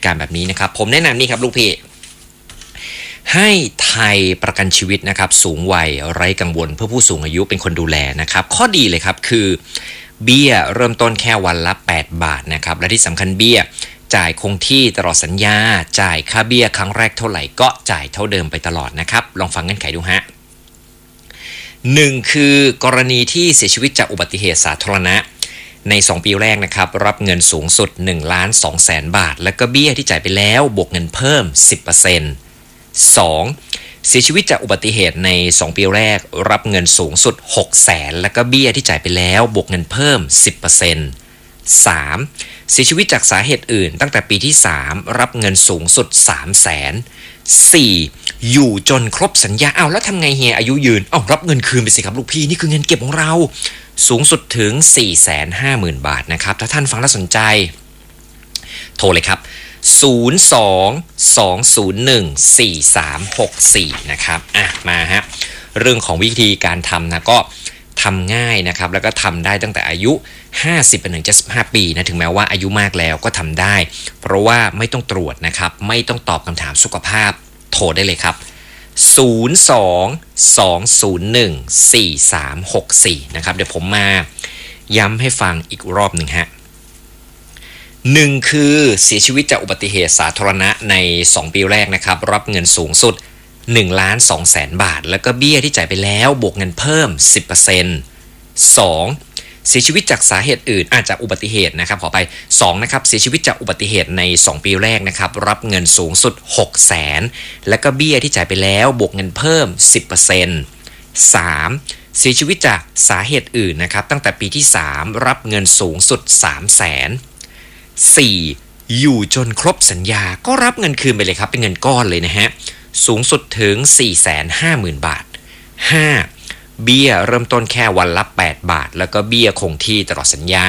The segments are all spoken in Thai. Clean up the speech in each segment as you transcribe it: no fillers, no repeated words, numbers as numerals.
การแบบนี้นะครับผมแนะนำนี่ครับลูกพี่ให้ไทยประกันชีวิตนะครับสูงวัยไร้กังวลเพื่อผู้สูงอายุเป็นคนดูแลนะครับข้อดีเลยครับคือเบี้ยเริ่มต้นแค่วันละ8 บาทนะครับและที่สำคัญเบี้ยจ่ายคงที่ตลอดสัญญาจ่ายค่าเบี้ยครั้งแรกเท่าไหร่ก็จ่ายเท่าเดิมไปตลอดนะครับลองฟังเงื่อนไขดูฮะ1คือกรณีที่เสียชีวิตจากอุบัติเหตุสาธารณะใน2ปีแรกนะครับรับเงินสูงสุด 1,200,000 บาทแล้วก็เบี้ยที่จ่ายไปแล้วบวกเงินเพิ่ม 10% 2. เสียชีวิตจากอุบัติเหตุใน2ปีแรกรับเงินสูงสุด 600,000 แล้วก็เบี้ยที่จ่ายไปแล้วบวกเงินเพิ่ม 10% 3. เสียชีวิตจากสาเหตุอื่นตั้งแต่ปีที่3รับเงินสูงสุด 300,000 4. อยู่จนครบสัญญาแล้วทำไงเฮียอายุยืนรับเงินคืนไปสิครับลูกพี่นี่คือเงินเก็บของเราสูงสุดถึง 450,000 บาทนะครับถ้าท่านฟังแล้วสนใจโทรเลยครับ02-201-4364นะครับมาฮะเรื่องของวิธีการทำนะก็ทำง่ายนะครับแล้วก็ทำได้ตั้งแต่อายุ50ไปถึง75ปีนะถึงแม้ว่าอายุมากแล้วก็ทำได้เพราะว่าไม่ต้องตรวจนะครับไม่ต้องตอบคำถามสุขภาพโทรได้เลยครับ02-201-4364นะครับเดี๋ยวผมมาย้ำให้ฟังอีกรอบหนึ่งฮะ1คือเสียชีวิตจากอุบัติเหตุสาธารณะใน2ปีแรกนะครับรับเงินสูงสุด 1,200,000 บาทแล้วก็เบี้ยที่จ่ายไปแล้วบวกเงินเพิ่ม 10% 2. เสียชีวิตจากสาเหตุอื่นจากอุบัติเหตุนะครับขอไป2นะครับเสียชีวิตจากอุบัติเหตุใน2ปีแรกนะครับรับเงินสูงสุด 600,000แล้วก็เบี้ยที่จ่ายไปแล้วบวกเงินเพิ่ม 10% 3. เสียชีวิตจากสาเหตุอื่นนะครับตั้งแต่ปีที่3รับเงินสูงสุด 300,000 4. อยู่จนครบสัญญาก็รับเงินคืนไปเลยครับเป็นเงินก้อนเลยนะฮะสูงสุดถึง 450,000 บาท 5. เบี้ยเริ่มต้นแค่วันละ8 บาทแล้วก็เบี้ยคงที่ตลอดสัญญา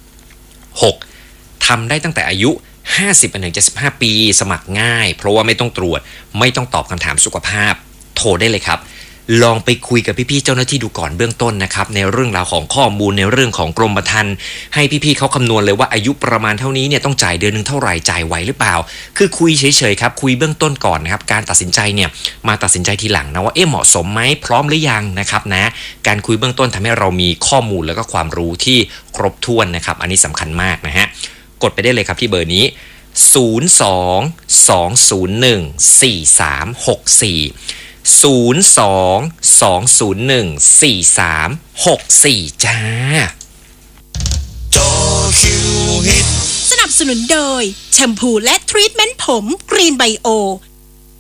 6. ทำได้ตั้งแต่อายุ50ไปถึง75ปีสมัครง่ายเพราะว่าไม่ต้องตรวจไม่ต้องตอบคำถามสุขภาพโทรได้เลยครับลองไปคุยกับพี่ๆเจ้าหน้าที่ดูก่อนเบื้องต้นนะครับในเรื่องราวของข้อมูลในเรื่องของกรมธรรม์ให้พี่ๆเขาคำนวณเลยว่าอายุประมาณเท่านี้เนี่ยต้องจ่ายเดือนนึงเท่าไหร่จ่ายไหวหรือเปล่าคือคุยเฉยๆครับคุยเบื้องต้นก่อนนะครับการตัดสินใจเนี่ยมาตัดสินใจทีหลังนะว่าเหมาะสมไหมพร้อมหรือยังนะครับนะการคุยเบื้องต้นทำให้เรามีข้อมูลแล้วก็ความรู้ที่ครบถ้วนนะครับอันนี้สำคัญมากนะฮะกดไปได้เลยครับที่เบอร์นี้02-201-4364 02-201-4364 จ้าสนับสนุนโดยแชมพูและทรีทเมนต์ผมกรีนไบโอ